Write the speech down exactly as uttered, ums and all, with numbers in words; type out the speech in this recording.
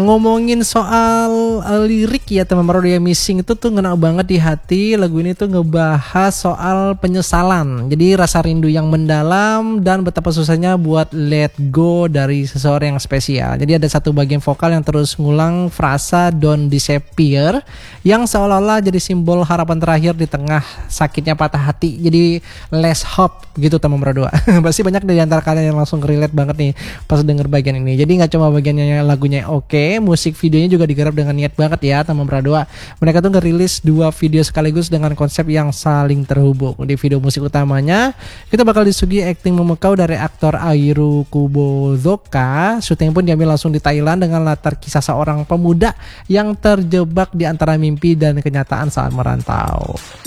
Ngomongin soal uh, lirik ya teman Marodia Missing itu tuh ngena banget di hati. Lagu ini tuh ngebahas soal penyesalan. Jadi rasa rindu yang mendalam dan betapa susahnya buat let go dari seseorang yang spesial. Jadi ada satu bagian vokal yang terus ngulang frasa don't disappear yang seolah-olah jadi simbol harapan terakhir di tengah sakitnya patah hati. Jadi less hope gitu teman Marodia. Pasti banyak dari antara kalian yang langsung relate banget nih pas denger bagian ini. Jadi nggak cuma bagiannya lagunya oke, musik videonya juga digarap dengan niat banget ya teman Pradoa. Mereka tuh ngerilis dua video sekaligus dengan konsep yang saling terhubung. Di video musik utamanya kita bakal disuguhi akting memukau dari aktor Airu Kubozoka. Syuting pun diambil langsung di Thailand dengan latar kisah seorang pemuda yang terjebak di antara mimpi dan kenyataan saat merantau.